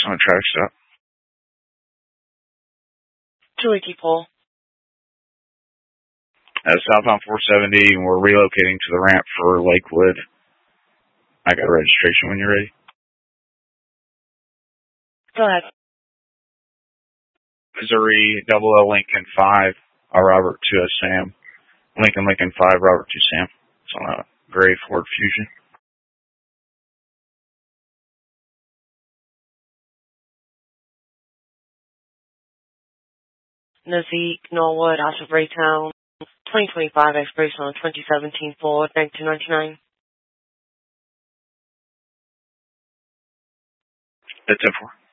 on a traffic stop. Julie Depot. Southbound 470, and we're relocating to the ramp for Lakewood. I got registration when you're ready. Go ahead. Missouri, Double L Lincoln 5, Robert 2 Sam. Lincoln 5, Robert 2 Sam. It's on a gray Ford Fusion. Nazik, Norwood, out of Raytown. 2025 expiration on 2017 Ford, 1999. That's it for.